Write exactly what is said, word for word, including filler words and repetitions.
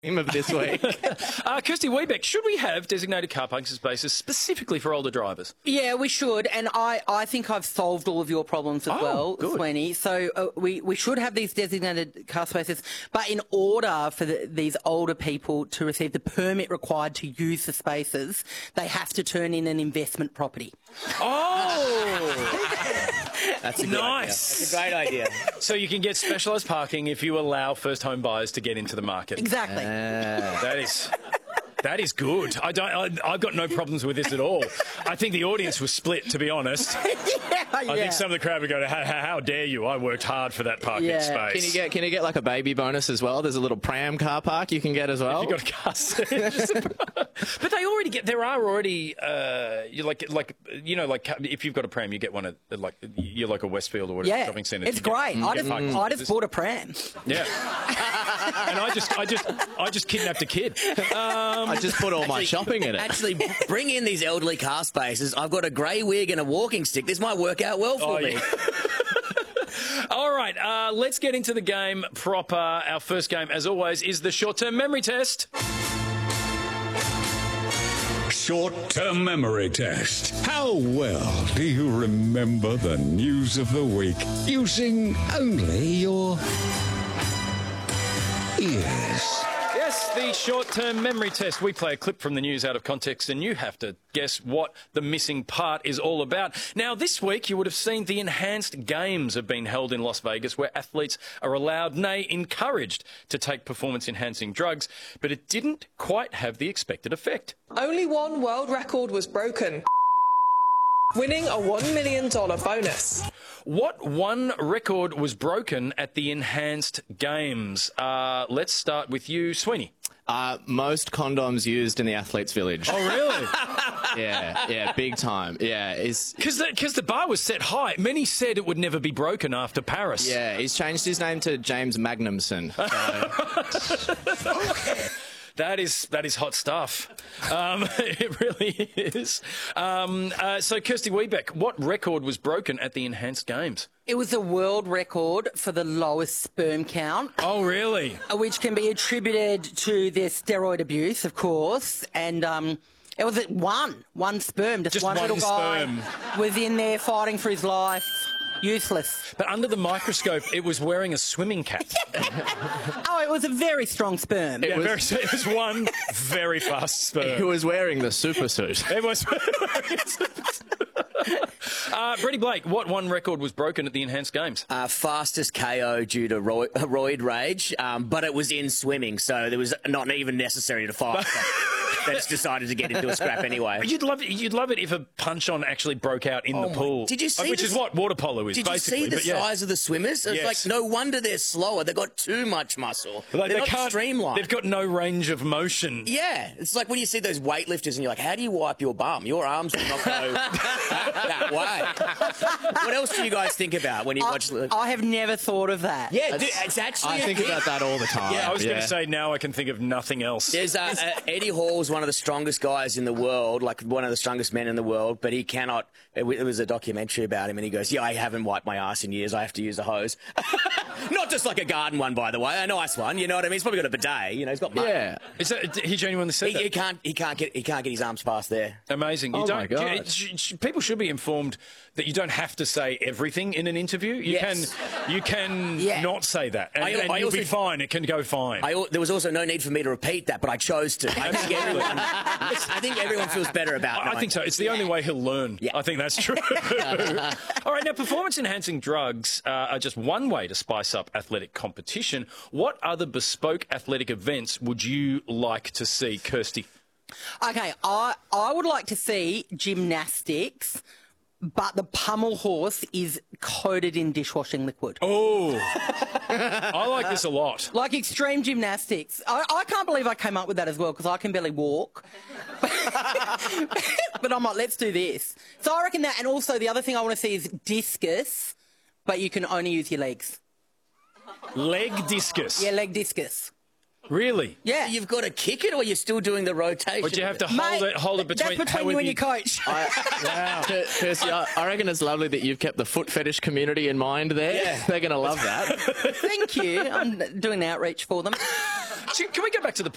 of this week. uh, Kirsty Wiebeck, should we have designated car parking spaces specifically for older drivers? Yeah, we should, and I, I think I've solved all of your problems as Oh, well, good. Sweeney. So uh, we, we should have these designated car spaces, but in order for the, these older people to receive the permit required to use the spaces, they have to turn in an investment property. Oh! That's a good Nice. idea. That's a great idea. So you can get specialised parking if you allow first home buyers to get into the market. Exactly. That is... That is good. I don't. I, I've got no problems with this at all. I think the audience was split, to be honest. yeah, I yeah. think some of the crowd would go, how, how, how dare you? I worked hard for that parking Yeah. space. Can you get can you get like a baby bonus as well? There's a little pram car park you can get as well. You got a car seat. But they already get. There are already. Uh, you like like you know like if you've got a pram, you get one at like your local Westfield or whatever Yeah, shopping centre. it's You get- great. you I get just, parking I just spaces. bought a pram. Yeah. And I just I just I just kidnapped a kid. Um, I just put all my shopping in it. Actually, bring in these elderly car spaces. I've got a grey wig and a walking stick. This might work out well for Oh, me. yeah. All right, uh, let's get into the game proper. Our first game, as always, is the short-term memory test. Short-term memory test. How well do you remember the news of the week using only your ears? Yes, the short-term memory test. We play a clip from the news out of context, and you have to guess what the missing part is all about. Now, this week, you would have seen the Enhanced Games have been held in Las Vegas, where athletes are allowed, nay, encouraged, to take performance-enhancing drugs, but it didn't quite have the expected effect. Only one world record was broken, winning a one million dollars bonus. What one record was broken at the Enhanced Games? Uh, let's start with you, Sweeney. Uh, most condoms used in the athletes' village. Oh, really? Yeah, yeah, big time. Yeah, it's Because the, 'cause the bar was set high. Many said it would never be broken after Paris. yeah. He's changed his name to James Magnumson. That is that is hot stuff. Um, it really is. Um, uh, so, Kirsty Wiebeck, what record was broken at the Enhanced Games? It was a world record for the lowest sperm count, Oh, really? uh, which can be attributed to their steroid abuse, of course, and um, it was at one, one sperm, just, Just one, one little guy sperm. was in there fighting for his life, useless. But under the microscope, it was wearing a swimming cap. Oh, it was a very strong sperm. Yeah, was- very, it was one very fast sperm. Who was wearing the super suit? It was. uh, Freddie Blake, what one record was broken at the Enhanced Games? Uh, fastest K O due to ro- roid rage, um, but it was in swimming, so there was not even necessary to fight. They just decided to get into a scrap anyway. You'd love it. You'd love it if a punch-on actually broke out in Oh the my- pool. Did you see Which this- is what water polo is, Did you basically. see the but yeah. size of the swimmers? It's Yes. like, no wonder they're slower. They've got too much muscle. Like, they're they not can't, streamlined. They've got no range of motion. Yeah, it's like when you see those weightlifters and you're like, how do you wipe your bum? Your arms will not go that way. What else do you guys think about when you I, watch... I have never thought of that. yeah, dude, it's actually... I a think thing. about that all the time. Yeah, I was going yeah. to say now I can think of nothing else. There's uh, uh, Eddie Hall's one of the strongest guys in the world, like one of the strongest men in the world, but he cannot... It, w- it was a documentary about him, and he goes, yeah, I haven't wiped my ass in years. I have to use a hose. Not just like a garden one, by the way, a nice one. You know what I mean? He's probably got a bidet. You know, he's got money. Yeah. Is that, he genuinely said He, that? he can't. He can't get. He can't get his arms past there. Amazing. You Oh, don't, my God. you- sh- sh- people should be informed that you don't have to say everything in an interview. You Yes. can you can Yeah. not say that, and, I- and I you'll be also- fine. It can go fine. I, al- there was also no need for me to repeat that, but I chose to. I think everyone, I think everyone feels better about it. I think so. It's the only way he'll learn. Yeah. I think that's true. All right, now performance-enhancing drugs uh, are just one way to spice up athletic competition. What other bespoke athletic events would you like to see, Kirsty? Okay, I I would like to see gymnastics, but the pummel horse is coated in dishwashing liquid. Oh, I like this a lot. Like extreme gymnastics. I, I can't believe I came up with that as well because I can barely walk. But I'm like, let's do this. So I reckon that, and also the other thing I want to see is discus, but you can only use your legs. Leg discus. Yeah, leg discus. Really? Yeah. You've got to kick it, or you're still doing the rotation. Would you have to hold Mate, it? Hold it between. That's between how you would and your coach. Wow. Kir- Kirsty, I, I reckon it's lovely that you've kept the foot fetish community in mind there. Yeah. They're going to love that. Thank you. I'm doing outreach for them. So can we go back to the